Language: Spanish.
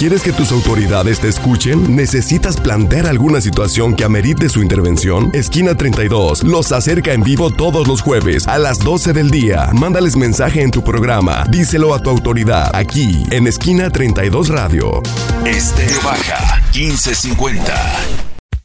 ¿Quieres que tus autoridades te escuchen? ¿Necesitas plantear alguna situación que amerite su intervención? Esquina 32 los acerca en vivo todos los jueves a las 12 del día. Mándales mensaje en tu programa. Díselo a tu autoridad aquí en Esquina 32 Radio. Baja 1550.